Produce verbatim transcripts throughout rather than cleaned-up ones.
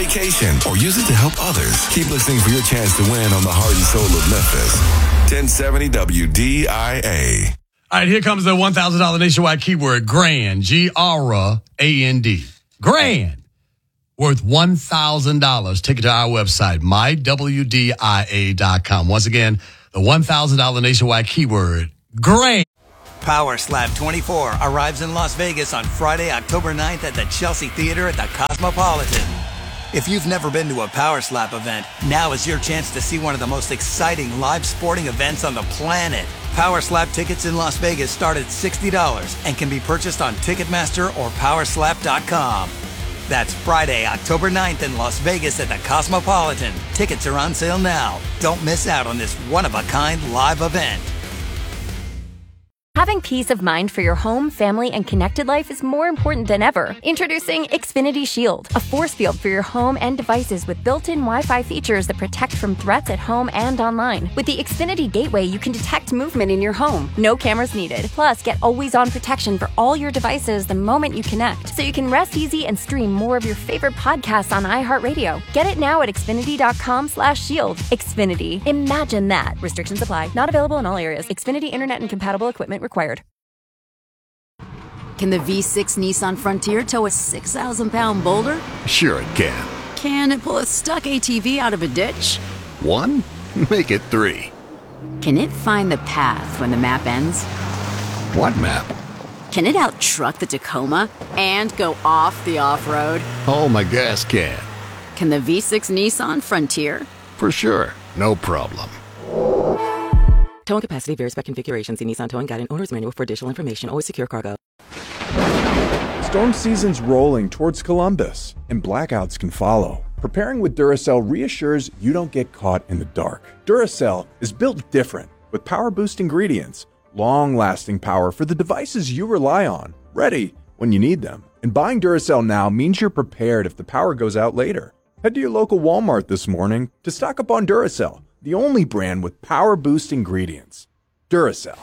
vacation, or use it to help others. Keep listening for your chance to win on the heart and soul of Memphis. ten seventy W D I A. All right, here comes the one thousand dollars nationwide keyword, grand, G R A N D. Grand, worth one thousand dollars. Take it to our website, my w d i a dot com. Once again, the one thousand dollars nationwide keyword, grand. Power Slap twenty-four arrives in Las Vegas on Friday, October ninth at the Chelsea Theater at the Cosmopolitan. If you've never been to a Power Slap event, now is your chance to see one of the most exciting live sporting events on the planet. Power Slap tickets in Las Vegas start at sixty dollars and can be purchased on Ticketmaster or power slap dot com. That's Friday, October ninth in Las Vegas at the Cosmopolitan. Tickets are on sale now. Don't miss out on this one-of-a-kind live event. Having peace of mind for your home, family, and connected life is more important than ever. Introducing Xfinity Shield, a force field for your home and devices with built-in Wi-Fi features that protect from threats at home and online. With the Xfinity Gateway, you can detect movement in your home. No cameras needed. Plus, get always-on protection for all your devices the moment you connect, so you can rest easy and stream more of your favorite podcasts on iHeartRadio. Get it now at xfinity.com slash shield. Xfinity. Imagine that. Restrictions apply. Not available in all areas. Xfinity Internet and compatible equipment required. Can the V six Nissan Frontier tow a six thousand pound boulder? Sure it can. Can it pull a stuck A T V out of a ditch? One? Make it three. Can it find the path when the map ends? What map? Can it out-truck the Tacoma and go off the off-road? Oh, my gas can. Can the V six Nissan Frontier? For sure. No problem. Towing capacity varies by configuration. See Nissan Towing Guide and Owner's Manual for additional information. Always secure cargo. Storm season's rolling towards Columbus, and blackouts can follow. Preparing with Duracell reassures you don't get caught in the dark. Duracell is built different, with power boost ingredients, long-lasting power for the devices you rely on, ready when you need them. And buying Duracell now means you're prepared if the power goes out later. Head to your local Walmart this morning to stock up on Duracell, the only brand with power boost ingredients. Duracell.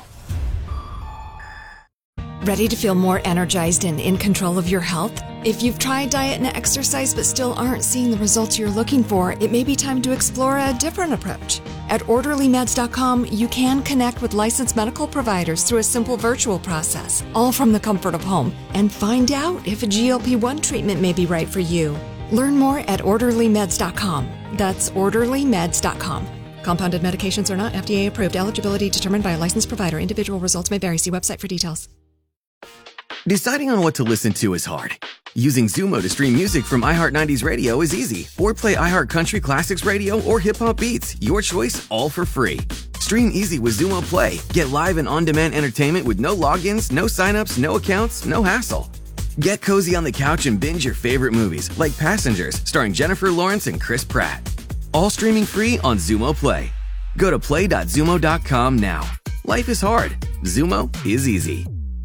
Ready to feel more energized and in control of your health? If you've tried diet and exercise but still aren't seeing the results you're looking for, it may be time to explore a different approach. At orderly meds dot com, you can connect with licensed medical providers through a simple virtual process, all from the comfort of home, and find out if a G L P one treatment may be right for you. Learn more at orderly meds dot com. That's orderly meds dot com. Compounded medications are not F D A approved. Eligibility determined by a licensed provider. Individual results may vary. See website for details. Deciding on what to listen to is hard. Using Zumo to stream music from iHeart nineties Radio is easy. Or play iHeart Country Classics Radio or Hip Hop Beats. Your choice, all for free. Stream easy with Zumo Play. Get live and on-demand entertainment with no logins, no signups, no accounts, no hassle. Get cozy on the couch and binge your favorite movies, like Passengers, starring Jennifer Lawrence and Chris Pratt. All streaming free on Zumo Play. Go to play dot zumo dot com now. Life is hard. Zumo is easy.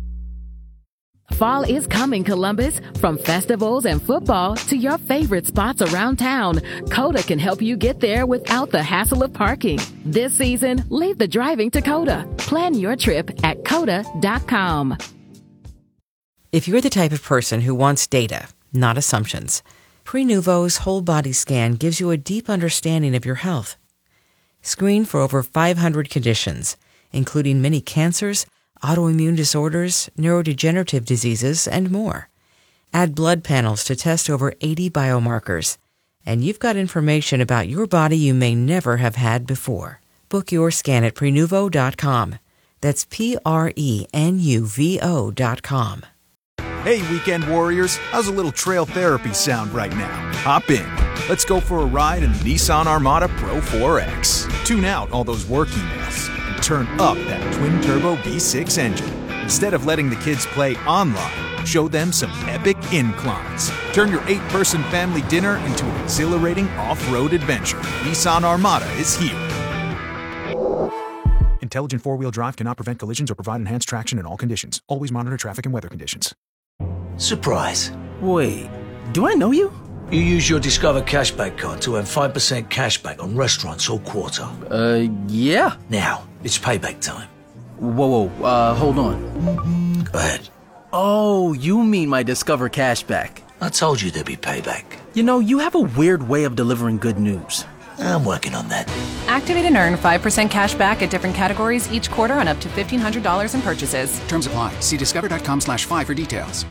Fall is coming, Columbus. From festivals and football to your favorite spots around town, Coda can help you get there without the hassle of parking. This season, leave the driving to Coda. Plan your trip at coda dot com. If you're the type of person who wants data, not assumptions, Prenuvo's whole body scan gives you a deep understanding of your health. Screen for over five hundred conditions, including many cancers, autoimmune disorders, neurodegenerative diseases, and more. Add blood panels to test over eighty biomarkers, and you've got information about your body you may never have had before. Book your scan at prenuvo dot com. That's P R E N U V O dot com. Hey, weekend warriors, how's a little trail therapy sound right now? Hop in. Let's go for a ride in the Nissan Armada Pro four X. Tune out all those work emails and turn up that twin-turbo V six engine. Instead of letting the kids play online, show them some epic inclines. Turn your eight-person family dinner into an exhilarating off-road adventure. Nissan Armada is here. Intelligent four-wheel drive cannot prevent collisions or provide enhanced traction in all conditions. Always monitor traffic and weather conditions. Surprise. Wait, do I know you? You use your Discover Cashback card to earn five percent cashback on restaurants all quarter. Uh, yeah. Now, it's payback time. Whoa, whoa, uh, hold on. Go ahead. Oh, you mean my Discover Cashback. I told you there'd be payback. You know, you have a weird way of delivering good news. I'm working on that. Activate and earn five percent cash back at different categories each quarter on up to fifteen hundred dollars in purchases. Terms apply. See discover.com slash five for details.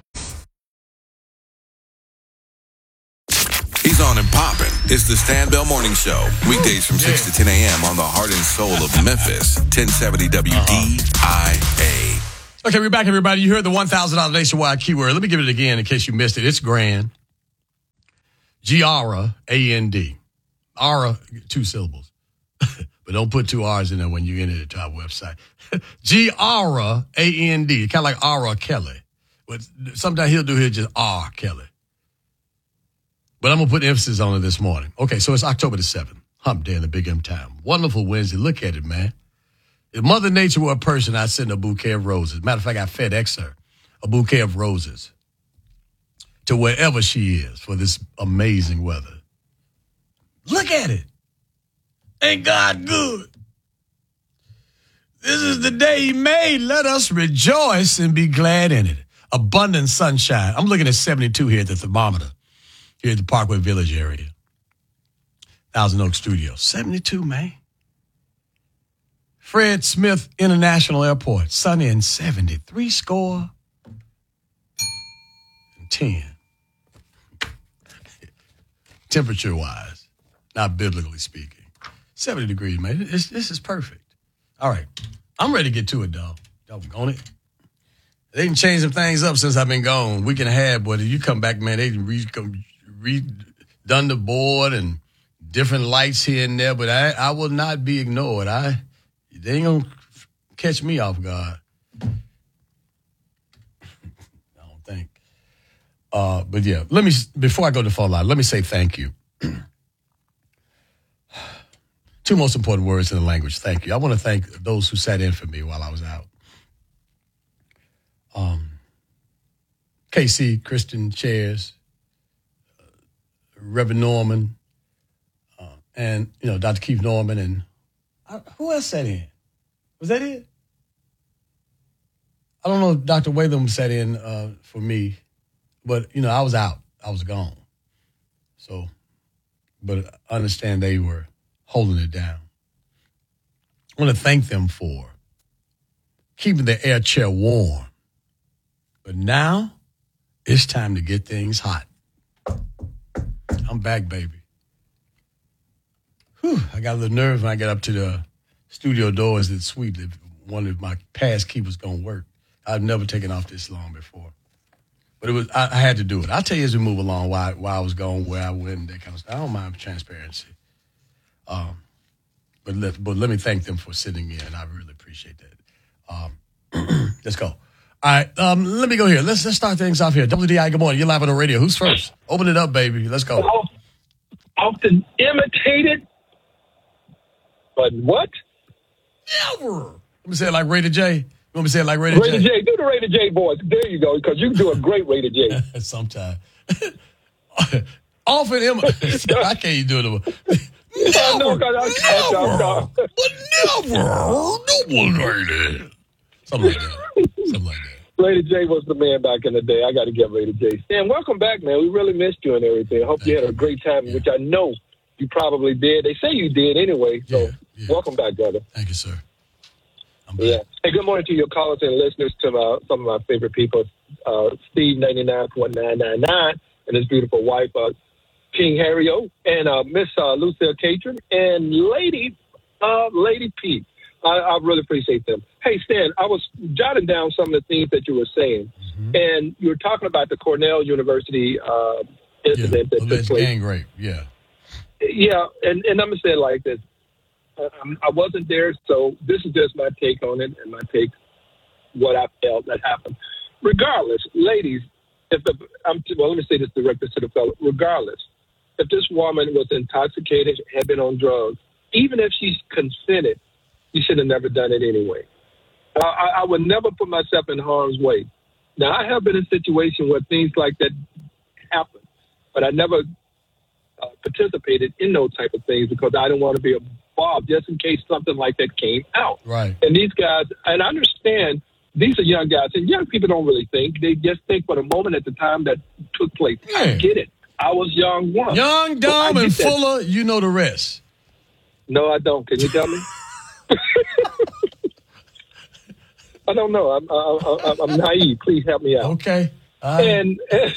He's on and popping. It's the Stan Bell Morning Show. Weekdays from six to ten a.m. on the heart and soul of Memphis. ten seventy W D I A. Okay, we're back, everybody. You heard the one thousand dollars nationwide keyword. Let me give it again in case you missed it. It's grand. G R A A N D. Ara, two syllables. But don't put two R's in there when you enter it to our website. G R A A N D. Kind of like R. Kelly. But sometimes he'll do here just R. Kelly. But I'm going to put emphasis on it this morning. Okay, so it's October the seventh. Hump Day in the Big M Town. Wonderful Wednesday. Look at it, man. If Mother Nature were a person, I'd send a bouquet of roses. Matter of fact, I FedEx her a bouquet of roses to wherever she is for this amazing weather. Look at it. Ain't God good? This is the day he made. Let us rejoice and be glad in it. Abundant sunshine. I'm looking at seventy-two here at the thermometer here at the Parkway Village area. Thousand Oaks Studios. seventy-two, man. Fred Smith International Airport. Sunny and seventy-three score and ten. Temperature-wise, not biblically speaking. seventy degrees, man. This, this is perfect. All right. I'm ready to get to it, dog. Doggone it. They didn't change some things up since I've been gone. Week and a half, but you come back, man, they re- redone the board and different lights here and there, but I, I will not be ignored. I They ain't going to catch me off guard. I don't think. Uh, but, yeah, let me, before I go to phone line, let me say thank you. Two most important words in the language, thank you. I want to thank those who sat in for me while I was out. Um, K C, Christian Chairs, uh, Reverend Norman, uh, and, you know, Doctor Keith Norman, and uh, who else sat in? Was that it? I don't know if Doctor Watham sat in uh, for me, but, you know, I was out. I was gone. So, but I understand they were holding it down. I want to thank them for keeping the air chair warm. But now it's time to get things hot. I'm back, baby. Whew, I got a little nerve when I got up to the studio doors that sweep that one of my pass key was going to work. I've never taken off this long before. But it was I, I had to do it. I'll tell you as we move along why, why I was going, where I went, and that kind of stuff. I don't mind transparency. Um, but, let, but let me thank them for sitting in. I really appreciate that. Um, let's go. All right, um, let me go here. Let's let's start things off here. W D I, good morning. You're live on the radio. Who's first? Open it up, baby. Let's go. Often imitated, but what? Never. Let me say it like Ray J. You want me to say it like Ray J? Ray J. Do the Ray J voice. There you go, because you can do a great Ray J. Sometimes. Often imitated. I can't even do it. Never. No, no, no, never. no. But never. No one lady. Something like that. Something like that. Ray J was the man back in the day. I got to give Ray J. Stan, welcome back, man. We really missed you and everything. I hope Thank you had a great time, yeah. which I know you probably did. They say you did anyway. So, yeah, yeah. welcome back, brother. Thank you, sir. I'm back. Yeah. Hey, good morning to your callers and listeners, to my, some of my favorite people, uh, Steve ninety-nine point nine nine nine and his beautiful wife, uh, King Harry O, and uh, Miss uh, Lucille Catron, and Lady uh, Lady P. I, I really appreciate them. Hey, Stan, I was jotting down some of the things that you were saying, mm-hmm. and you were talking about the Cornell University uh, incident yeah, that took place. Gang rape, yeah. Yeah, and, and I'm going to say it like this. I, I wasn't there, so this is just my take on it and my take what I felt that happened. Regardless, ladies, if the, I'm, well, let me say this directly to the fellow. Regardless, if this woman was intoxicated, had been on drugs, even if she's consented, you should have never done it anyway. Uh, I, I would never put myself in harm's way. Now, I have been in a situation where things like that happen, but I never uh, participated in those type of things because I didn't want to be involved just in case something like that came out. Right. And these guys, and I understand these are young guys, and young people don't really think. They just think for the moment at the time that took place. Yeah. I get it. I was young once. Young, dumb, so and that. full of, you know the rest. No, I don't. Can you tell me? I don't know. I'm, I'm, I'm naive. Please help me out. Okay. Uh, and,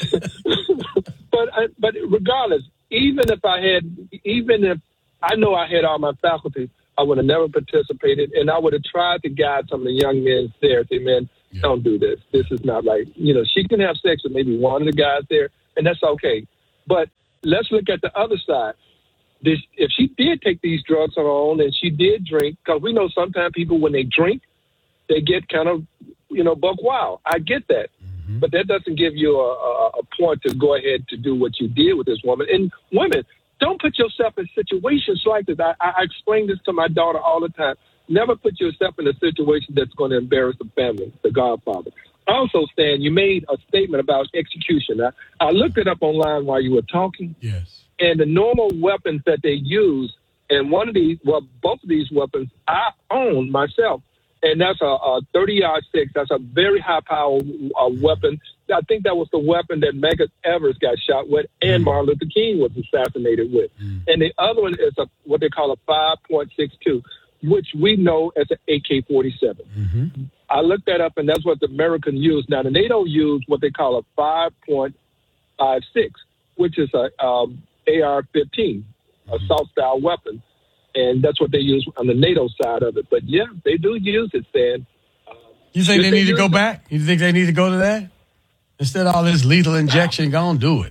but but regardless, even if I had, even if I know I had all my faculty, I would have never participated, and I would have tried to guide some of the young men there. Say, man, yeah. don't do this. This is not like, you know, she can have sex with maybe one of the guys there, and that's okay. But let's look at the other side. This, if she did take these drugs on her own and she did drink, because we know sometimes people, when they drink, they get kind of, you know, buck wild. I get that. Mm-hmm. But that doesn't give you a, a, a point to go ahead to do what you did with this woman. And women, don't put yourself in situations like this. I, I explain this to my daughter all the time. Never put yourself in a situation that's going to embarrass the family, the godfather. Also, Stan, you made a statement about execution. I, I looked it up online while you were talking. Yes. And the normal weapons that they use, and one of these, well, both of these weapons I own myself. And that's a, a thirty-yard six. That's a very high-power uh, weapon. I think that was the weapon that Medgar Evers got shot with and mm. Martin Luther King was assassinated with. Mm. And the other one is a, what they call a five point six two, which we know as an A K forty-seven. Mm-hmm. I looked that up, and that's what the Americans use. Now, the NATO use what they call a five point five six, which is a um, A R fifteen, mm-hmm. assault-style weapon. And that's what they use on the NATO side of it. But, yeah, they do use it, Stan. Uh, you think they, they need to go it? back? You think they need to go to that? Instead of all this lethal injection, go and do it.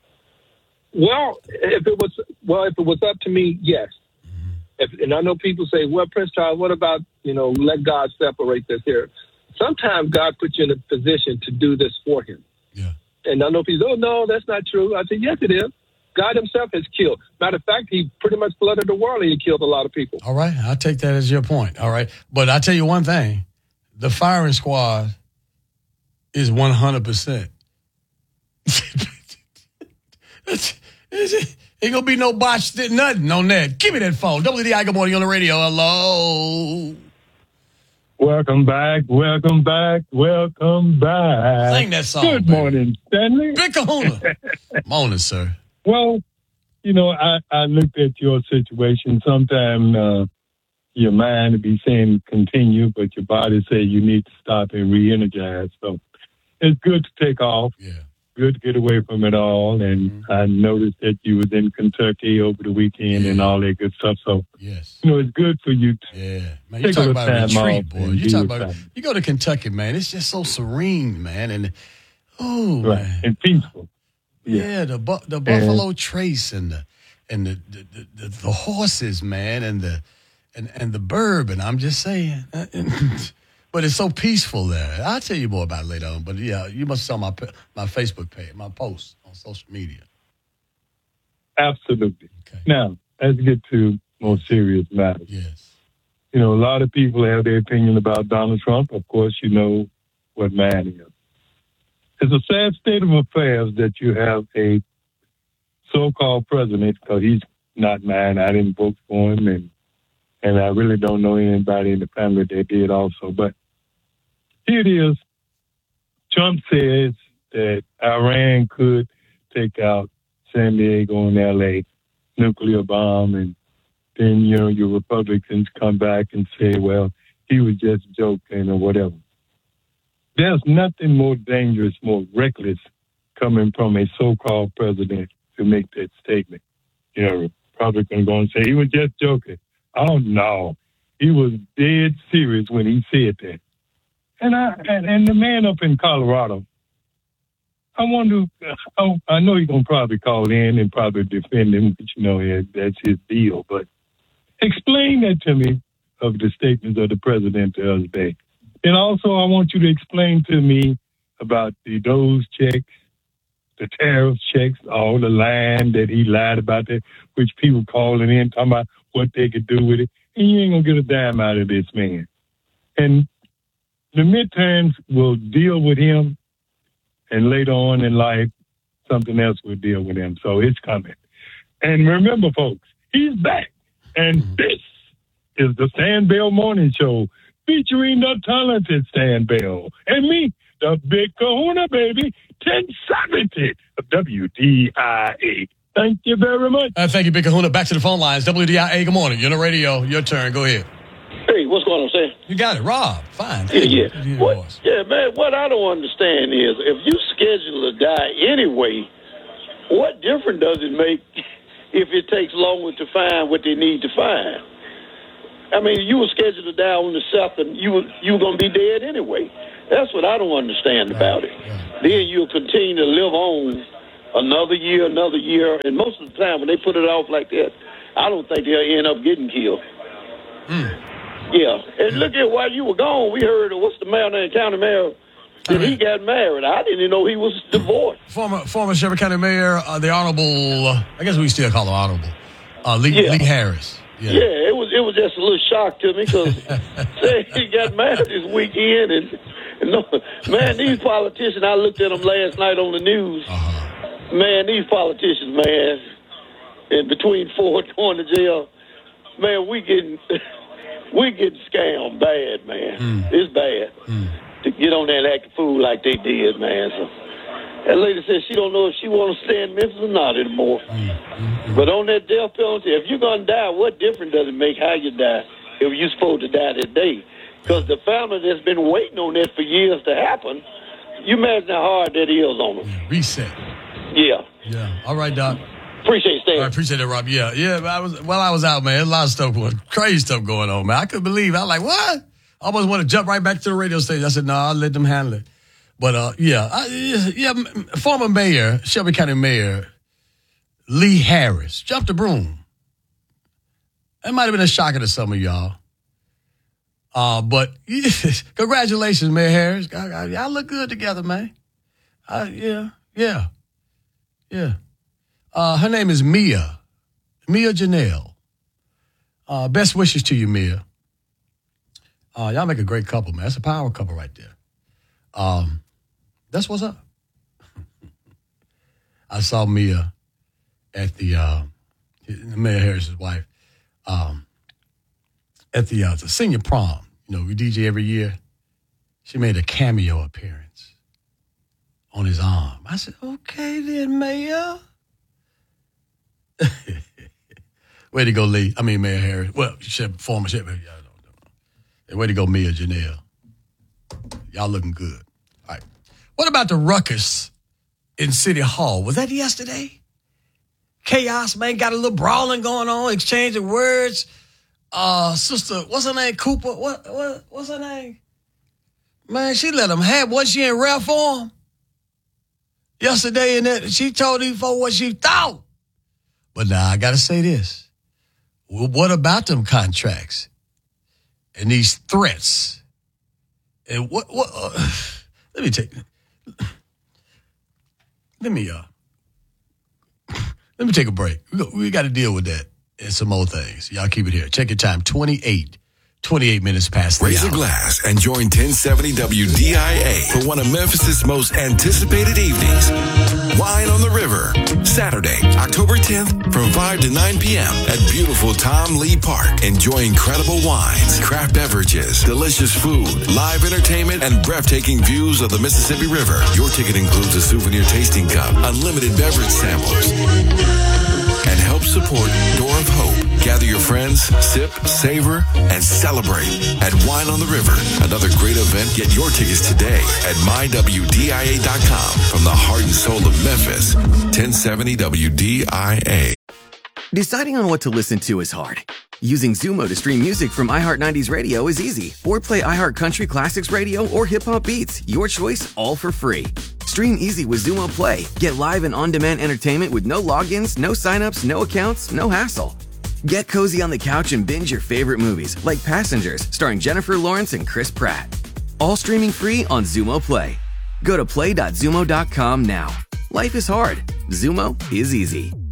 Well, if it was well, if it was up to me, yes. Mm-hmm. If, and I know people say, well, Prince Charles, what about, you know, let God separate this here? Sometimes God puts you in a position to do this for him. Yeah. And I know people say, oh, no, that's not true. I say, yes, it is. God himself has killed. Matter of fact, he pretty much flooded the world and he killed a lot of people. All right. I'll take that as your point. All right. But I'll tell you one thing. The firing squad is one hundred percent. it's, it's, ain't going to be no botched nothing on that. Give me that phone. W D I, good morning on the radio. Hello. Welcome back, welcome back, welcome back. Sing that song. Good baby. morning, Stanley. Big kahuna. Morning, sir. Well, you know, I, I looked at your situation. Sometimes uh, your mind would be saying continue, but your body say you need to stop and re-energize. So it's good to take off. Yeah. Good to get away from it all. And mm-hmm. I noticed that you was in Kentucky over the weekend yeah. and all that good stuff. So, yes. you know, it's good for you to yeah. man, you take talk a about time a retreat, off boy. You talk about you go to Kentucky, man. It's just so serene, man. And oh, right. man. And peaceful. Yeah, yeah the bu- the Buffalo and, Trace and the and the the, the the the horses, man, and the and and the bourbon. I'm just saying, but it's so peaceful there. I'll tell you more about it later on. But yeah, you must saw my my Facebook page, my post on social media. Absolutely. Okay. Now let's get to more serious matters. Yes. You know, a lot of people have their opinion about Donald Trump. Of course, you know what man is. It's a sad state of affairs that you have a so-called president, because he's not mine. I didn't vote for him, and and I really don't know anybody in the family that did also. But here it is. Trump says that Iran could take out San Diego and L A, nuclear bomb, and then, you know, your Republicans come back and say, well, he was just joking or whatever. There's nothing more dangerous, more reckless coming from a so-called president to make that statement. You know, Republican going to say he was just joking. Oh, no. He was dead serious when he said that. And I and, and the man up in Colorado, I wonder, I, I know he's going to probably call in and probably defend him, but, you know, that's his deal. But explain that to me of the statements of the president the other day. And also, I want you to explain to me about the those checks, the tariff checks, all the line that he lied about that, which people calling in, talking about what they could do with it. And you ain't going to get a dime out of this man. And the midterms will deal with him, and later on in life, something else will deal with him. So it's coming. And remember, folks, he's back. And this is the Stan Bell Morning Show, featuring the talented Stan Bell and me, the Big Kahuna, baby. ten seventy W D I A. Thank you very much. Uh, thank you, Big Kahuna. Back to the phone lines. W D I A, good morning. You're on the radio. Your turn. Go ahead. Hey, what's going on, Sam? You got it. Rob, fine. Yeah, yeah. What, yeah, man, what I don't understand is if you schedule a die anyway, what difference does it make if it takes longer to find what they need to find? I mean, you were scheduled to die on the seventh, and you were, you were going to be dead anyway. That's what I don't understand about it. Then you'll continue to live on another year, another year, and most of the time when they put it off like that, I don't think they'll end up getting killed. Mm. Yeah, and look at while you were gone, we heard, what's the mayor name, county mayor, that he got married. I didn't even know he was divorced. Former former Shelby County Mayor, uh, the Honorable, uh, I guess we still call him Honorable, uh, Lee, Yeah. Lee Harris. Yeah. yeah, it was it was just a little shock to me because he got married this weekend, and, and no, man, these politicians, I looked at them last night on the news. Uh-huh. Man, these politicians, man, and between four going to jail, man, we getting we getting scammed bad, man. Mm. It's bad Mm. to get on there and act a fool like they did, man. So that lady said she don't know if she want to stay in Memphis or not anymore. Mm. But on that death penalty, if you're going to die, what difference does it make how you die if you're supposed to die that day? Because the family that's been waiting on that for years to happen, you imagine how hard that is on them. Yeah, reset. Yeah. Yeah. All right, Doc. Appreciate it, I appreciate it, Rob. Yeah, yeah. I was while I was out, man. There's a lot of stuff going, crazy stuff going on, man. I couldn't believe it. I was like, what? I almost want to jump right back to the radio station. I said, no, nah, I'll let them handle it. But uh, yeah, I, yeah. Former mayor, Shelby County Mayor Lee Harris jumped the broom. That might have been a shocker to some of y'all. Uh, but yeah, congratulations, Mayor Harris. Y'all look good together, man. Uh, yeah, yeah, yeah. Uh, her name is Mia, Mia Janelle. Uh, best wishes to you, Mia. Uh, y'all make a great couple, man. That's a power couple right there. Um, that's what's up. I saw Mia at the, uh, Mayor Harris's wife, um, at the, uh, the senior prom. You know, we D J every year. She made a cameo appearance on his arm. I said, okay then, Mayor. Way to go, Lee. I mean, Mayor Harris. Well, Shep, former Shep. Yeah, I don't know. Way to go, Mia Janelle. Y'all looking good. All right. What about the ruckus in City Hall? Was that yesterday? Chaos, man. Got a little brawling going on, exchanging words. Uh, sister, what's her name? Cooper. What? What? What's her name? Man, she let him have. Was she in rare form yesterday? And that she told these folks what she thought. But now I got to say this. Well, what about them contracts and these threats? And what, what, uh, let me take, let me, uh, let me take a break. We, we got to deal with that and some more things. Y'all keep it here. Check your time. twenty-eight, twenty-eight minutes past the Raise hour. a glass and join ten seventy W D I A for one of Memphis's most anticipated evenings. Wine on the River, Saturday, October tenth from five to nine p.m. at beautiful Tom Lee Park. Enjoy incredible wines, craft beverages, delicious food, live entertainment, and breathtaking views of the Mississippi River. Your ticket includes a souvenir tasting cup, unlimited beverage samples, and help support Door of Hope. Gather your friends, sip, savor, and celebrate at Wine on the River. Another great event. Get your tickets today at my w d i a dot com. From the heart and soul of Memphis, ten seventy W D I A. Deciding on what to listen to is hard. Using Zumo to stream music from iHeart nineties Radio is easy. Or play iHeart Country Classics Radio or Hip Hop Beats. Your choice, all for free. Stream easy with Zumo Play. Get live and on-demand entertainment with no logins, no signups, no accounts, no hassle. Get cozy on the couch and binge your favorite movies, like Passengers, starring Jennifer Lawrence and Chris Pratt. All streaming free on Zumo Play. Go to play dot zumo dot com now. Life is hard. Zumo is easy.